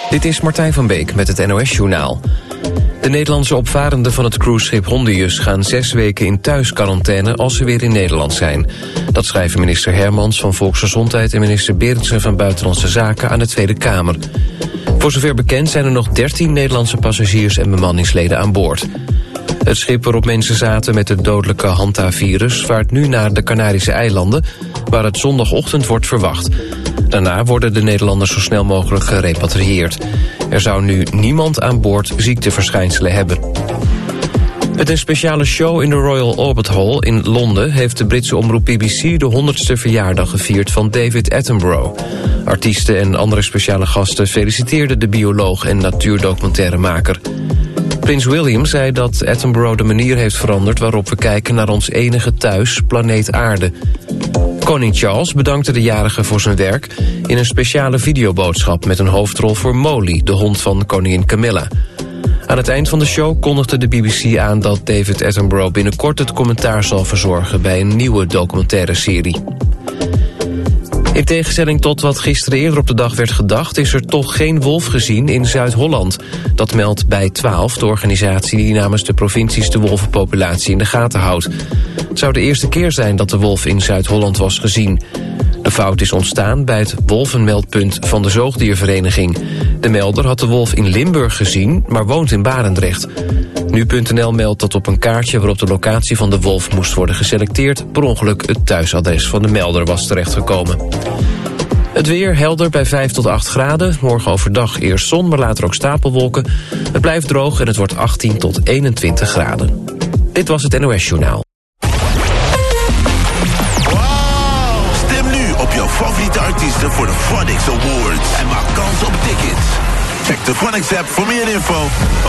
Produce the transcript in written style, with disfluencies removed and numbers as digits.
Dit is Martijn van Beek met het NOS-journaal. De Nederlandse opvarenden van het cruiseschip Hondius gaan 6 weken in thuisquarantaine als ze weer in Nederland zijn. Dat schrijven minister Hermans van Volksgezondheid en minister Berendsen van Buitenlandse Zaken aan de Tweede Kamer. Voor zover bekend zijn er nog 13 Nederlandse passagiers en bemanningsleden aan boord. Het schip waarop mensen zaten met het dodelijke Hanta-virus vaart nu naar de Canarische eilanden, waar het zondagochtend wordt verwacht. Daarna worden de Nederlanders zo snel mogelijk gerepatrieerd. Er zou nu niemand aan boord ziekteverschijnselen hebben. Met een speciale show in de Royal Albert Hall in Londen heeft de Britse omroep BBC de 100ste verjaardag gevierd van David Attenborough. Artiesten en andere speciale gasten feliciteerden de bioloog en natuurdocumentairemaker. Prins William zei dat Attenborough de manier heeft veranderd waarop we kijken naar ons enige thuis, planeet Aarde. Koning Charles bedankte de jarige voor zijn werk in een speciale videoboodschap met een hoofdrol voor Molly, de hond van koningin Camilla. Aan het eind van de show kondigde de BBC aan dat David Attenborough binnenkort het commentaar zal verzorgen bij een nieuwe documentaire serie. In tegenstelling tot wat gisteren eerder op de dag werd gedacht, is er toch geen wolf gezien in Zuid-Holland. Dat meldt bij 12, de organisatie die namens de provincies de wolvenpopulatie in de gaten houdt. Het zou de eerste keer zijn dat de wolf in Zuid-Holland was gezien. De fout is ontstaan bij het wolvenmeldpunt van de Zoogdiervereniging. De melder had de wolf in Limburg gezien, maar woont in Barendrecht. Nu.nl meldt dat op een kaartje waarop de locatie van de wolf moest worden geselecteerd, per ongeluk het thuisadres van de melder was terechtgekomen. Het weer helder bij 5 tot 8 graden. Morgen overdag eerst zon, maar later ook stapelwolken. Het blijft droog en het wordt 18 tot 21 graden. Dit was het NOS-journaal. Stem nu op jouw favoriete artiesten voor de Phonics Awards. En maak kans op tickets. Check de Phonics app voor meer info.